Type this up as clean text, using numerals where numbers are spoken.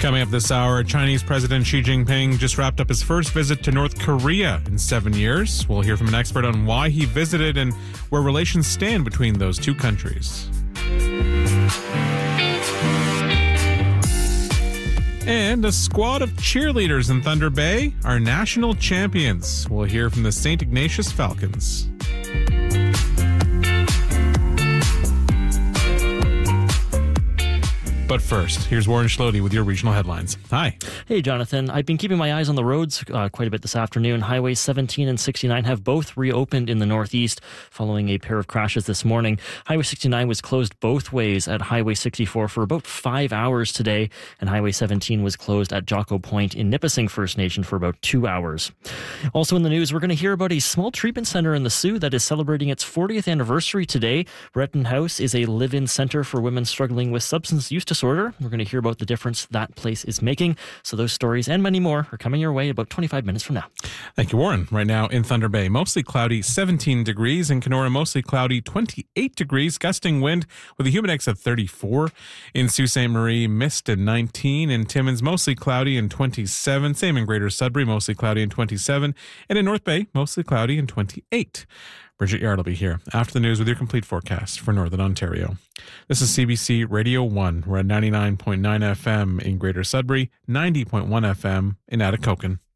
Coming up this hour, Chinese President Xi Jinping just wrapped up his first visit to North Korea in 7 years. We'll hear from an expert on why he visited and where relations stand between those two countries. And a squad of cheerleaders in Thunder Bay are national champions. We'll hear from the St. Ignatius Falcons. But first, here's Warren Schlody with your regional headlines. Hi. Hey, Jonathan. I've been keeping my eyes on the roads quite a bit this afternoon. Highway 17 and 69 have both reopened in the northeast following a pair of crashes this morning. Highway 69 was closed both ways at Highway 64 for about 5 hours today, and Highway 17 was closed at Jocko Point in Nipissing First Nation for about 2 hours. Also in the news, we're going to hear about a small treatment center in the Sioux that is celebrating its 40th anniversary today. Breton House is a live-in center for women struggling with substance use disorder. We're going to hear about the difference that place is making. So those stories and many more are coming your way about 25 minutes from now. Thank you, Warren. Right now in Thunder Bay, mostly cloudy, 17 degrees. In Kenora, mostly cloudy, 28 degrees. Gusting wind with a humid index of 34. In Sault Ste. Marie, mist at 19. In Timmins, mostly cloudy and 27. Same in Greater Sudbury, mostly cloudy and 27. And in North Bay, mostly cloudy and 28. Bridget Yard will be here after the news with your complete forecast for Northern Ontario. This is CBC Radio 1. We're at 99.9 FM in Greater Sudbury, 90.1 FM in Atikokan.